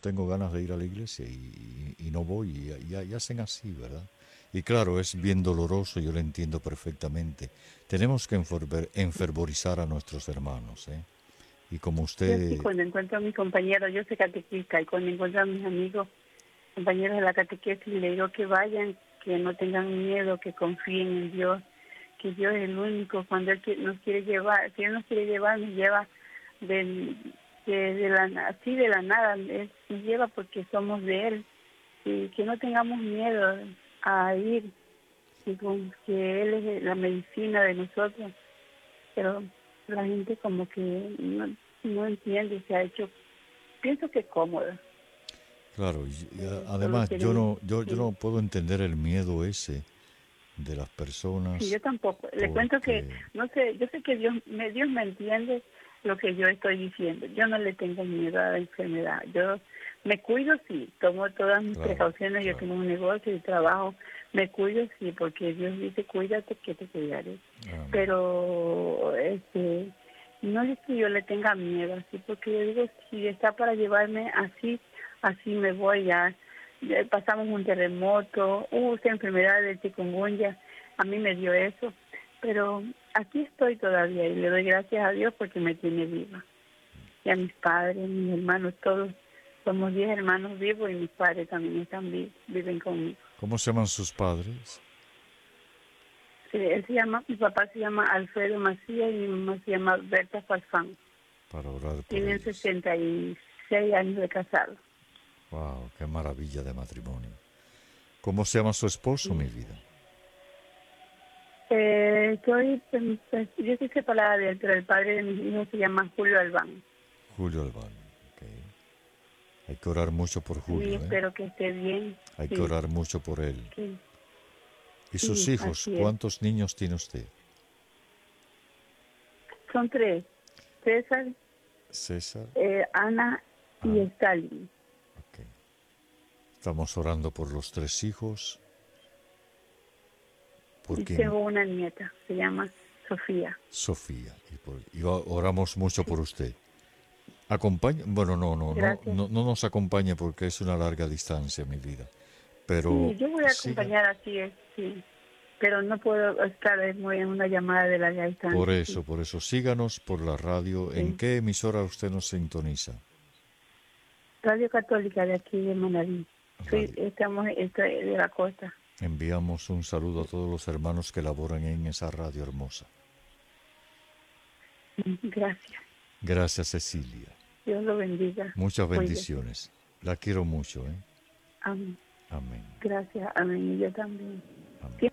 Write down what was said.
tengo ganas de ir a la iglesia y no voy y hacen así, ¿verdad? Y claro, es bien doloroso, yo lo entiendo perfectamente. Tenemos que enfervorizar a nuestros hermanos, ¿eh? Y como Yo sí, usted, cuando encuentro a mis compañeros, yo soy catequista, y cuando encuentro a mis amigos, compañeros de la catequesis, le digo que vayan, que no tengan miedo, que confíen en Dios, que Dios es el único. Cuando nos quiere llevar, si Él nos quiere llevar, nos lleva así de la nada, Él nos lleva porque somos de Él, y que no tengamos miedo a ir, y con que Él es la medicina de nosotros. Pero la gente como que no entiende, se ha hecho, pienso que cómoda. claro, Solo además quieren, yo sí. no puedo entender el miedo ese de las Sí, personas yo tampoco. Le cuento que, porque, no sé, yo sé que Dios me entiende lo que yo estoy diciendo. Yo no le tengo miedo a la enfermedad. Yo me cuido, sí, tomo todas mis claro, precauciones. Yo claro, tengo un negocio y trabajo. Me cuido, sí, porque Dios dice, cuídate que te cuidaré. amén, Pero, no es que yo le tenga miedo, así, porque yo digo, si está para llevarme así, así me voy ya. Pasamos un terremoto, esta enfermedad de chikungunya, a mí me dio eso, pero aquí estoy todavía y le doy gracias a Dios porque me tiene viva. Y a mis padres, mis hermanos, todos, somos 10 hermanos vivos y mis padres también están vivos, viven conmigo. ¿cómo se llaman sus padres? Sí, mi papá se llama Alfredo Macías y mi mamá se llama Berta Farfán. Para orar por Tienen ellos. 66 años de casados. Wow, qué maravilla de matrimonio. ¿Cómo se llama su esposo, mi Sí. vida? Yo soy separada de él, pero el padre de mis hijos se llama Julio Albán. Julio Albán. Ok. Hay que orar mucho por Sí, Julio, ¿eh? espero que esté bien. Hay que Sí, orar mucho por él. sí, ¿Y sus sí, hijos? así es. ¿Cuántos niños tiene usted? Son tres: César, César. Ana y Ana. Stalin. Ok. Estamos orando por los tres hijos. ¿Por Y quién? tengo una nieta, se llama Sofía. Sofía. Y oramos mucho por Sí, usted. Acompaña, bueno, gracias. no nos acompañe porque es una larga distancia, mi vida. Pero Sí, yo voy a siga. acompañar, así es, sí. Pero no puedo estar muy en una llamada de larga distancia, sí. Por eso, síganos por la radio. ¿En Sí. qué emisora usted nos sintoniza? Radio Católica de aquí de Manaví. Radio. Estoy de la costa. Enviamos un saludo a todos los hermanos que laboran en esa radio hermosa. Gracias. Gracias, Cecilia. Dios lo bendiga. Muchas Cuídese. bendiciones. La quiero mucho, ¿eh? Amén. Amén. Gracias. Amén. Y yo también. Amén.